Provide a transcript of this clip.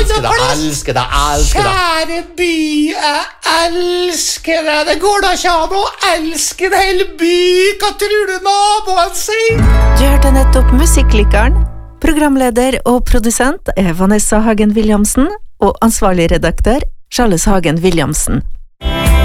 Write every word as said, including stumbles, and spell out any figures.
elsker deg, elsker deg, elsker deg. Kjære by, jeg elsker deg. Det går da ikke an å elske en hel by. Hva tror du naboen sier? Du hørte nettopp Musikklikeren. Programleder og produsent er Vanessa Hagen Williamsen, og ansvarlig redaktør Charles Hagen Williamsen.